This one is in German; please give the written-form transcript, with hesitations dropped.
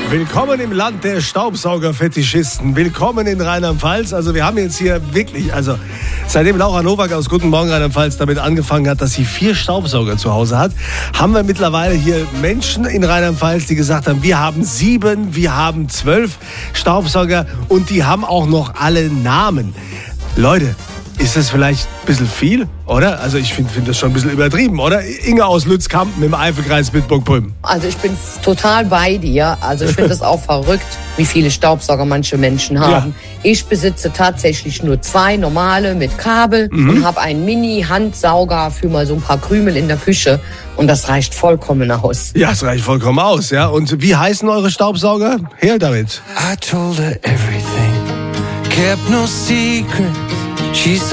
Willkommen im Land der Staubsaugerfetischisten. Willkommen in Rheinland-Pfalz. Also wir haben jetzt hier wirklich, seitdem Laura Nowak aus Guten Morgen Rheinland-Pfalz damit angefangen hat, dass sie 4 Staubsauger zu Hause hat, haben wir mittlerweile hier Menschen in Rheinland-Pfalz, die gesagt haben, wir haben 7, wir haben 12 Staubsauger und die haben auch noch alle Namen. Leute, ist das vielleicht ein bisschen viel, oder? Also ich finde das schon ein bisschen übertrieben, oder? Inge aus Lützkampen im Eifelkreis Bitburg-Prüm. Also ich bin total bei dir. Also ich finde das auch verrückt, wie viele Staubsauger manche Menschen haben. Ja. Ich besitze tatsächlich nur 2 normale mit Kabel und habe einen Mini-Handsauger für mal so ein paar Krümel in der Küche. Und das reicht vollkommen aus. Ja, es reicht vollkommen aus, ja. Und wie heißen eure Staubsauger? Her damit. I told her everything, kept no secret. She